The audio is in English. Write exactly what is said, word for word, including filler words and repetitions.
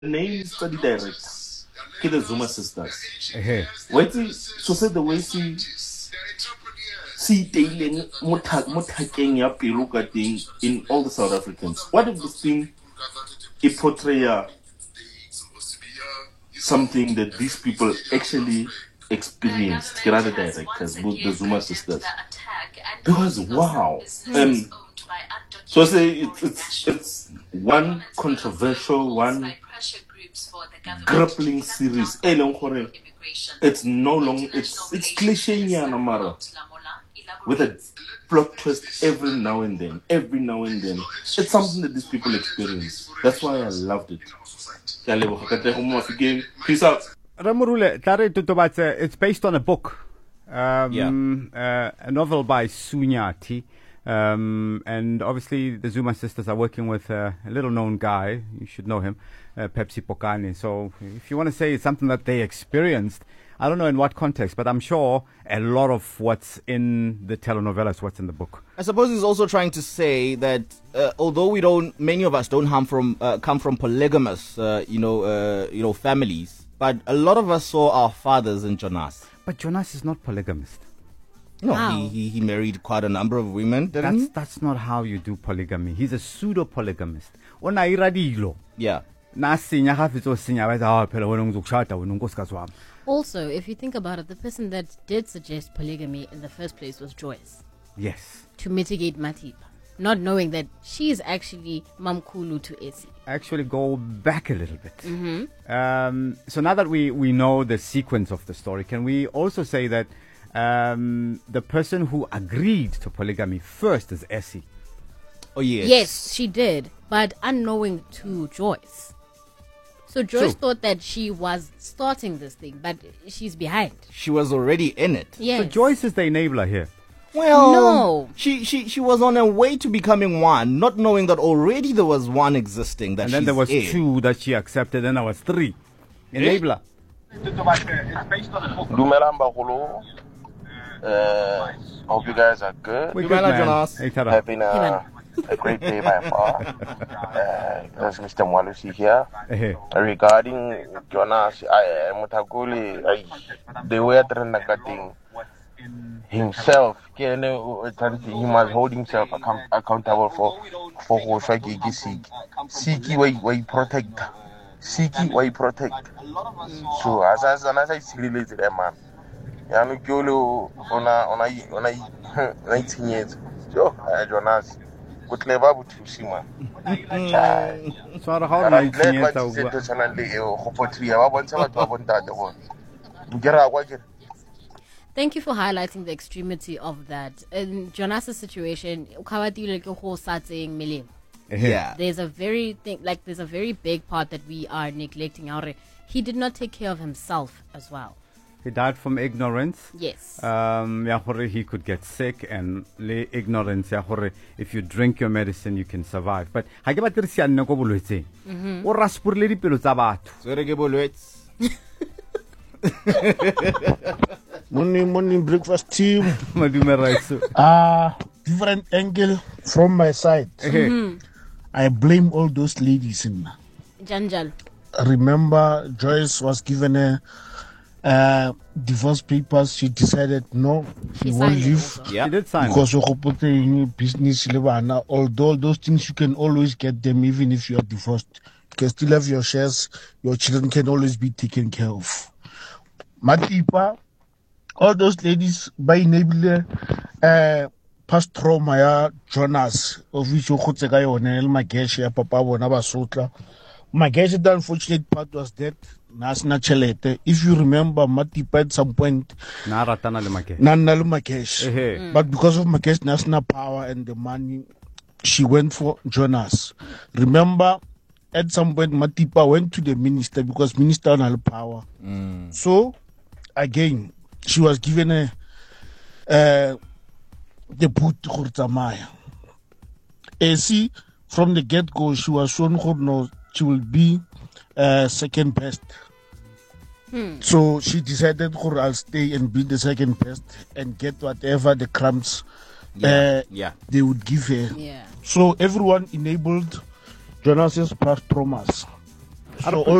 names study directs. The Zuma sisters. Ehe. Wait, so said the way she see daily mutakeng ya peruka thing in all the South Africans. What if this thing it portray something that these people actually experienced? Get other directors with the Zuma sisters. Because wow. Um so I say it's it's it's one controversial, one grappling series. It's no longer it's it's cliche Mara, with a plot twist every now and then. Every now and then. It's something that these people experience. That's why I loved it. Peace out. Ramurule, Tare Tutobatse, it's based on a book. Um, Yeah. uh, a novel by Sunyati. Um, and obviously the Zuma sisters are working with uh, a little known guy, you should know him, uh, Pepsi Pokani. So if you want to say it's something that they experienced, I don't know in what context, but I'm sure a lot of what's in the telenovela is what's in the book. I suppose he's also trying to say that uh, although we don't, many of us don't come from uh, come from polygamous, uh, you know, uh, you know, families, but a lot of us saw our fathers in Jonas. But Jonas is not polygamist. No, How? he, he he married quite a number of women, didn't That's he? that's not how you do polygamy. He's a pseudo polygamist. Ona iradilo. Yeah. Na sinya ga fetso sinya ba ha phela wena ngizokushada wena unkosikazi wami. Also, if you think about it, the person that did suggest polygamy in the first place was Joyce Yes. to mitigate Matiba, not knowing that she is actually Mamkulu to Esi. Actually go back a little bit. Mm-hmm. Um, so now that we, we know the sequence of the story, can we also say that um, the person who agreed to polygamy first is Essie? Oh yes. Yes, she did, but unknowing to Joyce. So Joyce True. thought that she was starting this thing, but she's behind. She was already in it. Yes. So Joyce is the enabler here. Well, No. She she she was on her way to becoming one, not knowing that already there was one existing. That And then she's there was in. two that she accepted, and there was three. Enabler. Dumelang bagolo. Uh, hope you guys are good. We're You good, man, man. Jonas. Hey, Tara. Having Hey, a, man. a great day by far. Uh, that's Mister Mwalusi here. Ehe. Regarding Jonas, I Mutakuli, the way Trendakating himself, he must hold himself account- accountable for for Hoshaki Siki. Siki, why why protect? Siki, why protect? So, as as as I see related, man. Yanu Kyolo on a on a on a nineteen years. So, Jonas, good clever to see, man. So how And I'm nineteen glad years what you old. said personally. Hopefully, I want to want that. Get out, watch it. Thank you for highlighting the extremity of that. In Jonas's situation, Ehe. Yeah. there's a very thing like there's a very big part that we are neglecting. Aure. He did not take care of himself as well. He died from ignorance. Yes. Um, ya gore he could get sick, and le ignorance ya gore if you drink your medicine you can survive. But ha ke batla re siane go bolwetse. O raspurle dipelo tsa batho. Zwere ke bolwetse. Morning, morning breakfast team. Madume Raitso. Uh, different angle from my side. Ehe. I blame all those ladies. In Janjal. remember, Joyce was given a uh, divorce papers. She decided no, she, She won't signed it leave also. Yeah. He did sign. because of her business. Although all those things you can always get them, even if you are divorced. You can still have your shares. Your children can always be taken care of. Matipa, all those ladies by enabler uh past trauma ya Jonas of which o khotse ka yone le Magesh ya papa bona ba sotla. Magesh, the unfortunate part was that nasna chelete. If you remember, Matipa at some point Na ratana le make. nana le Magesh, Ehe. but because of Magesh national power and the money, she went for Jonas. Remember, at some point Matipa went to the minister because minister had power. So again, she was given a uh, the boot for Tamaya. See, from the get go, she was shown who knows she will be uh, second best. So she decided who I'll stay and be the second best and get whatever the crumbs uh, Yeah. they would give her. Yeah. So everyone enabled Jonas's past traumas. So